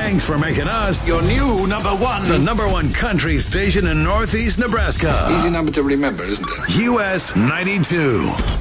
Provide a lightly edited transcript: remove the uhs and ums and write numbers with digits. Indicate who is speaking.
Speaker 1: Thanks for making us
Speaker 2: your new number one.
Speaker 1: The number one country station in Northeast Nebraska.
Speaker 2: Easy number to remember, isn't it?
Speaker 1: US 92.